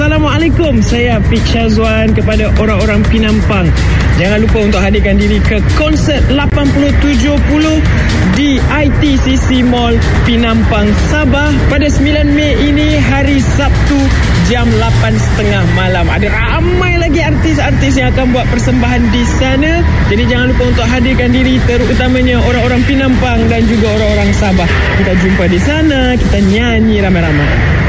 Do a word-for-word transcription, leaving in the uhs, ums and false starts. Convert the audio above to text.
Assalamualaikum, saya Fik Syazwan kepada orang-orang Pinampang. Jangan lupa untuk hadirkan diri ke konsert lapan puluh tujuh puluh di I T C C Mall Pinampang, Sabah pada sembilan Mei ini, hari Sabtu jam lapan tiga puluh malam. Ada ramai lagi artis-artis yang akan buat persembahan di sana. Jadi jangan lupa untuk hadirkan diri, terutamanya orang-orang Pinampang dan juga orang-orang Sabah. Kita jumpa di sana, kita nyanyi ramai-ramai.